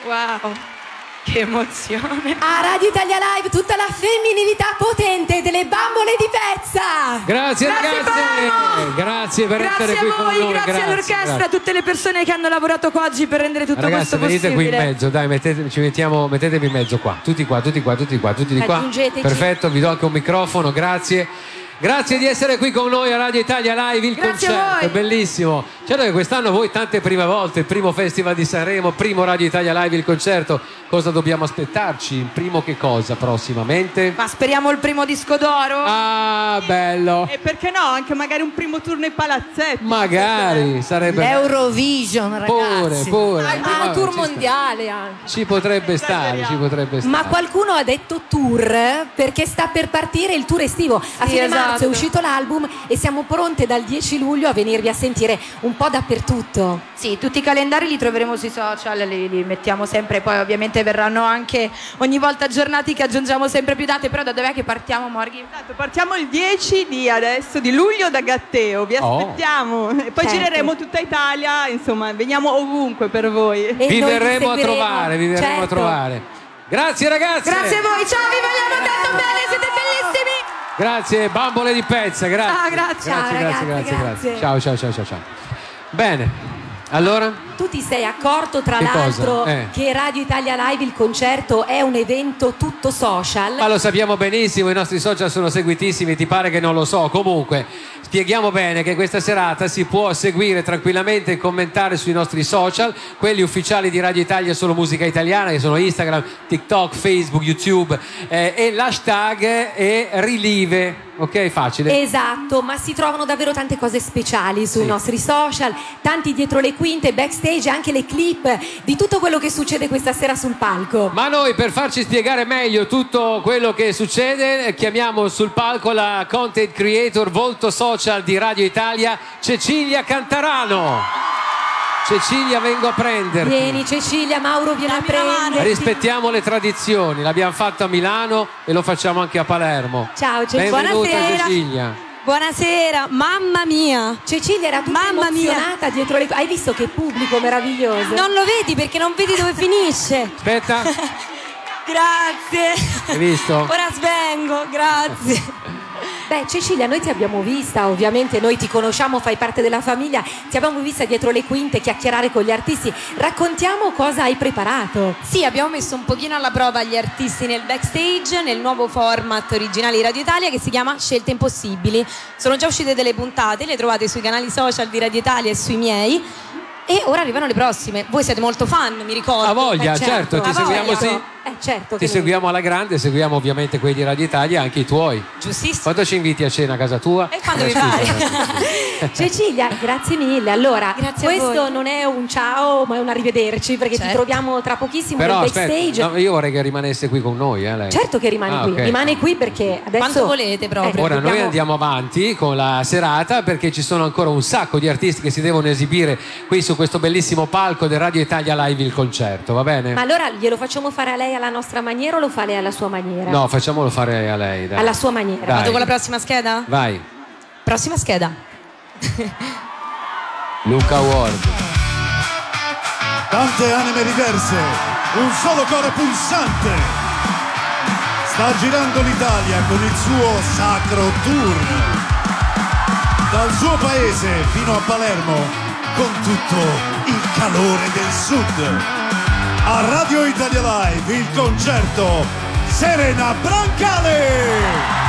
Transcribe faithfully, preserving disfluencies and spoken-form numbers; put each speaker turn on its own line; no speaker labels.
Wow, che emozione.
A Radio Italia Live tutta la femminilità potente delle Bambole di Pezza.
Grazie,
Grazie,
ragazze,
Palermo.
grazie per
Grazie
essere
a
qui
voi,
con noi.
grazie,
grazie
all'orchestra,
grazie.
a tutte le persone che hanno lavorato qua oggi per rendere tutto
Ragazzi,
questo
venite
possibile.
qui in mezzo, dai, mettete, ci mettiamo, mettetevi in mezzo qua, tutti qua, tutti qua, tutti qua, tutti di qua.
Aggiungeteci.
Perfetto, vi do anche un microfono, grazie. Grazie di essere qui con noi a Radio Italia Live, il
Grazie a
concerto,
voi.
è bellissimo. Certo che quest'anno voi tante prime volte, il primo Festival di Sanremo, primo Radio Italia Live, il concerto. Cosa dobbiamo aspettarci? Il primo che cosa prossimamente?
Ma speriamo il primo disco d'oro.
Ah, bello.
E perché no, anche magari un primo turno ai palazzetti.
Magari sarebbe
Eurovision,
pure,
ragazzi.
pure.
Ah,
Vabbè,
un tour
ci sta.
mondiale anche.
Ci potrebbe stare, ci potrebbe stare.
Ma qualcuno ha detto tour perché sta per partire il tour estivo. A
Sì,
fine
esatto.
marzo è uscito l'album e siamo pronte dal dieci luglio a venirvi a sentire un po' dappertutto.
Sì, tutti i calendari li troveremo sui social, li, li mettiamo sempre, poi ovviamente verranno anche ogni volta aggiornati, che aggiungiamo sempre più date. Però da dov'è che partiamo, Morghi?
Esatto, partiamo il dieci di adesso, di luglio da Gatteo, vi
Oh.
aspettiamo. E poi
Certo.
gireremo tutta Italia, insomma, veniamo ovunque per voi.
E
Vi
noi
verremo a
seguiremo.
trovare, vi verremo
Certo.
a trovare. Grazie ragazzi.
Grazie a voi, ciao, vi vogliamo tanto bene, siete bellissimi.
Grazie, Bambole di Pezza, grazie.
Ah, grazie.
Ciao,
grazie,
ragazze,
grazie,
grazie.
grazie. Ciao, ciao, ciao, ciao, ciao. Bene, allora?
Tu ti sei accorto tra
Che cosa?
l'altro
Eh.
che Radio Italia Live, il concerto, è un evento tutto social?
Ma lo sappiamo benissimo, i nostri social sono seguitissimi, ti pare che non lo so? Comunque, spieghiamo bene che questa serata si può seguire tranquillamente e commentare sui nostri social, quelli ufficiali di Radio Italia Solo Musica Italiana, che sono Instagram, TikTok, Facebook, YouTube, eh, e l'hashtag è Relive, ok? Facile.
Esatto, ma si trovano davvero tante cose speciali sui
Sì.
nostri social, tanti dietro le quinte, backstage, anche le clip di tutto quello che succede questa sera sul palco.
Ma noi, per farci spiegare meglio tutto quello che succede, chiamiamo sul palco la content creator volto social di Radio Italia, Cecilia Cantarano. Cecilia, vengo a prenderti.
Vieni Cecilia, Mauro viene a prendere.
Rispettiamo le tradizioni, l'abbiamo fatto a Milano e lo facciamo anche a Palermo.
Ciao Cecilia.
Benvenuta
Buonasera.
Cecilia.
Buonasera, mamma mia.
Cecilia era tutta
Mamma mia.
emozionata dietro le... Hai visto che pubblico meraviglioso?
Non lo vedi perché non vedi dove finisce.
Aspetta,
Grazie.
hai visto?
Ora svengo, grazie.
Beh Cecilia, noi ti abbiamo vista, ovviamente noi ti conosciamo, fai parte della famiglia, ti abbiamo vista dietro le quinte chiacchierare con gli artisti. Raccontiamo cosa hai preparato.
Sì, abbiamo messo un pochino alla prova gli artisti nel backstage, nel nuovo format originale di Radio Italia che si chiama Scelte Impossibili. Sono già uscite delle puntate, le trovate sui canali social di Radio Italia e sui miei. E ora arrivano le prossime. Voi siete molto fan, mi ricordo.
A voglia,
Eh,
certo, ti
a
seguiamo
voglia.
sì.
Eh certo.
Ti
che
seguiamo alla grande, seguiamo ovviamente quelli di Radio Italia, anche i tuoi.
Giustissimo.
Quando ci inviti a cena a casa tua?
E quando
Eh,
mi
scusa,
pare.
eh,
Cecilia, grazie mille. Allora,
Grazie a
questo
voi.
non è un ciao, ma è un arrivederci, perché ti
Certo.
troviamo tra pochissimo
Però
nel
aspetta,
backstage.
no, io vorrei che rimanesse qui con noi, eh, lei.
Certo che rimane
Ah,
qui,
ok.
rimane qui perché adesso...
Quanto volete proprio.
Eh,
Ora noi
dobbiamo-
andiamo avanti con la serata perché ci sono ancora un sacco di artisti che si devono esibire qui su questo bellissimo palco del Radio Italia Live, il concerto, va bene?
Ma allora glielo facciamo fare a lei alla nostra maniera o lo fa lei alla sua maniera?
No, facciamolo fare a lei, dai.
Alla sua maniera.
Dai.
Vado con la prossima scheda?
Vai,
Prossima scheda.
Luca Ward.
Tante anime diverse, un solo cuore pulsante. Sta girando l'Italia con il suo sacro tour. Dal suo paese fino a Palermo, con tutto il calore del sud. A Radio Italia Live il concerto Serena Brancale.